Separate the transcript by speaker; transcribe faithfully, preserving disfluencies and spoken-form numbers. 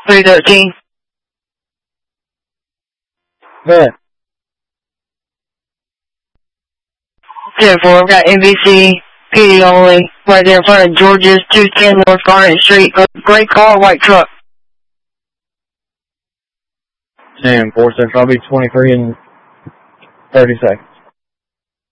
Speaker 1: three thirteen.
Speaker 2: Good.
Speaker 1: ten four, I've got N B C, P D only, right there in front of George's, two ten North Garnet Street, gray car, white truck.
Speaker 2: ten four, Central, I'll be twenty-three and thirty seconds.